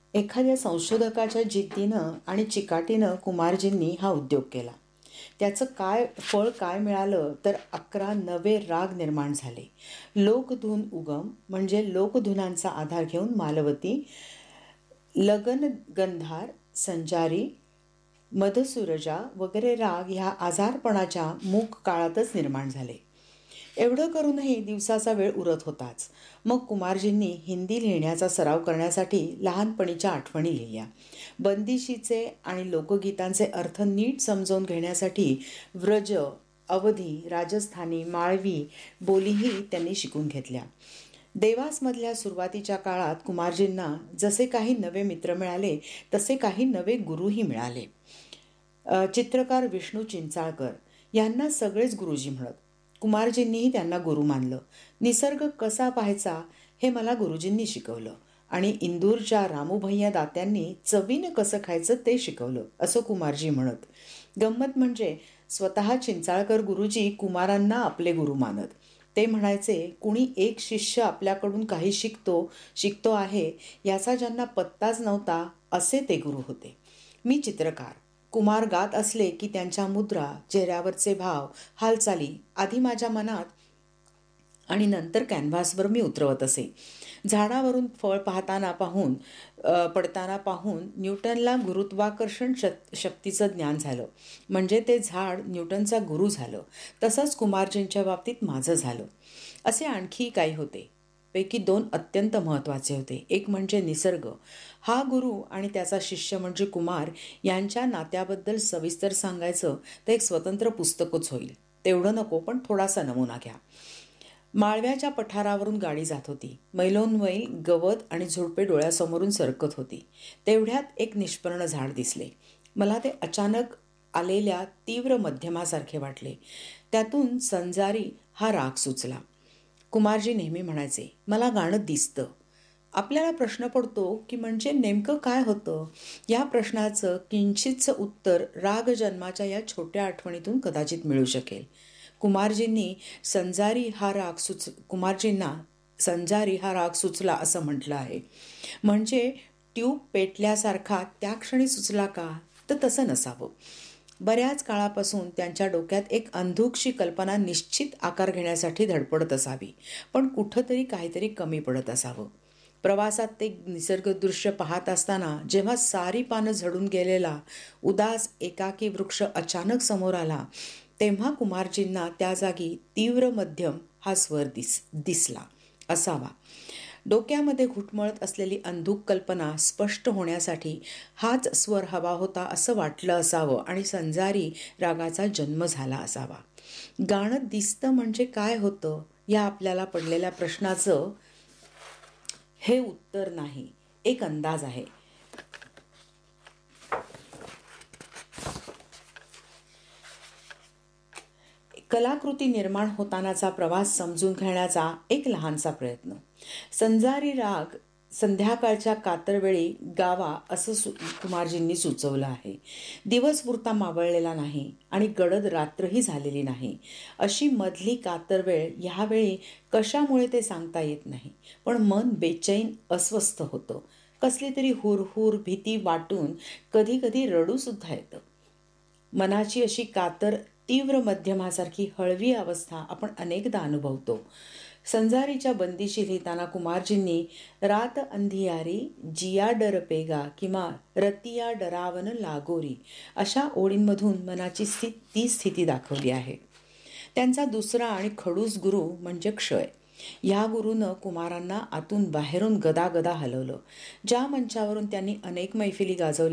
एखाद्या संशोधकाच्या जिद्दीनं आणि चिकाटीनं कुमारजींनी हा उद्योग केला. त्याचं फळ काय मिळालं तर 11 नवे राग निर्माण झाले. लोकधून उगम म्हणजे लोकधुनांचा आधार घेऊन मालवती, लगनगंधार, संजारी, मधुसूरजा वगैरे राग ह्या आजारपणाच्या मूक काळातच निर्माण झाले. एवढं करूनही दिवसाचा वेळ उरत होताच. मग कुमारजींनी हिंदी लिहिण्याचा सराव करण्यासाठी लहानपणीच्या आठवणी लिहिल्या. बंदिशीचे आणि लोकगीतांचे अर्थ नीट समजावून घेण्यासाठी व्रज, अवधी, राजस्थानी, माळवी बोलीही त्यांनी शिकून घेतल्या. देवासमधल्या सुरुवातीच्या काळात कुमारजींना जसे काही नवे मित्र मिळाले तसे काही नवे गुरुही मिळाले. चित्रकार विष्णू चिंचाळकर यांना सगळेच गुरुजी म्हणत. कुमारजींनीही त्यांना गुरु मानलं. निसर्ग कसा पाहायचा हे मला गुरुजींनी शिकवलं आणि इंदूरच्या रामूभैया दात्यांनी चवीनं कसं खायचं ते शिकवलं, असं कुमारजी म्हणत. गंमत म्हणजे स्वतः चिंचाळकर गुरुजी कुमारांना आपले गुरु मानत. ते म्हणायचे, कुणी एक शिष्य आपल्याकडून काही शिकतो आहे याचा ज्यांना पत्ताच नव्हता असे ते गुरु होते. मी चित्रकार. कुमार गात असले की त्यांच्या मुद्रा, चेहऱ्यावरचे भाव, हालचाली आधी माझ्या मनात आणि नंतर कॅनव्हासवर मी उतरवत असे. झाडावरून फळ पडताना पाहून न्यूटनला गुरुत्वाकर्षण शक्तीचं ज्ञान झालं. म्हणजे ते झाड न्यूटनचा गुरु झालं. तसंच कुमारजींच्या बाबतीत माझं झालं. असे आणखी काही होते. पैकी 2 अत्यंत महत्त्वाचे होते. एक म्हणजे निसर्ग. हा गुरु आणि त्याचा शिष्य म्हणजे कुमार यांच्या नात्याबद्दल सविस्तर सांगायचं तर एक स्वतंत्र पुस्तकच होईल. तेवढं नको, पण थोडासा नमुना घ्या. माळव्याच्या पठारावरून गाडी जात होती. मैलोनमैल गवत आणि झुडपे डोळ्यासमोरून सरकत होती. तेवढ्यात एक निष्पर्ण झाड दिसले. मला ते अचानक आलेल्या तीव्र मध्यमासारखे वाटले. त्यातून संजारी हा राग सुचला. कुमारजी नेहमी म्हणायचे, मला गाणं दिसतं. आपल्याला प्रश्न पडतो की म्हणजे नेमकं काय होतं? या प्रश्नाचं किंचितचं उत्तर राग जन्माच्या या छोट्या आठवणीतून कदाचित मिळू शकेल. कुमारजींना संजारी हा राग सुचला असं म्हटलं आहे. म्हणजे ट्यूब पेटल्यासारखा त्या क्षणी सुचला का? तर तसं नसावं. बऱ्याच काळापासून त्यांच्या डोक्यात एक अंधुकशी कल्पना निश्चित आकार घेण्यासाठी धडपडत असावी, पण कुठंतरी काहीतरी कमी पडत असावं. प्रवासात ते निसर्गदृश्य पाहत असताना जेव्हा सारी पानं झडून गेलेला उदास एकाकी वृक्ष अचानक समोर आला, तेव्हा कुमारजींना त्या जागी तीव्र मध्यम हा स्वर दिसला असावा. डोक्यामध्ये घुटमळत असलेली अंधुक कल्पना स्पष्ट होण्यासाठी हाच स्वर हवा होता असं वाटलं असावं आणि संजारी रागाचा जन्म झाला असावा. गाणं दिसतं म्हणजे काय होतं या आपल्याला पडलेल्या प्रश्नाचं हे उत्तर नाही, एक अंदाज आहे. कलाकृती निर्माण होतानाचा प्रवास समजून घेण्याचा एक लहानसा प्रयत्न. संजारी राग संध्याकाळच्या कातरवेळी गावा असं कुमारजींनी सुचवलं आहे. दिवस पुरता मावळलेला नाही आणि गडद रात्रही झालेली नाही. अशी मधली कातरवेळ ह्यावेळी कशामुळे ते सांगता येत नाही, पण मन बेचैन अस्वस्थ होतं. कसली तरी हुरहुर भीती वाटून कधी कधी रडूसुद्धा येतं. मनाची अशी कातर तीव्र मध्यमासारखी हळवी अवस्था आपण अनेकदा अनुभवतो. संजारीच्या बंदिशी लिहिताना कुमारजींनी रात अंधियारी जिया डर पेगा किंवा रतिया डरावन लागोरी अशा ओळींमधून मनाची ती स्थिती दाखवली आहे. त्यांचा दुसरा आणि खडूस गुरु म्हणजे क्षय. या गुरुनं कुमारांना आतून बाहेरून गदागदा हलवलं. ज्या मंचावरून त्यांनी अनेक मैफिली गाजवल्या